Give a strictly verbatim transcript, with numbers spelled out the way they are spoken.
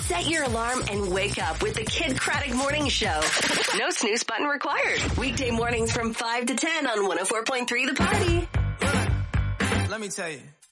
Set your alarm and wake up with the Kid Craddock Morning Show. No snooze button required. Weekday mornings from five to ten on one oh four point three The Party. Let me tell you.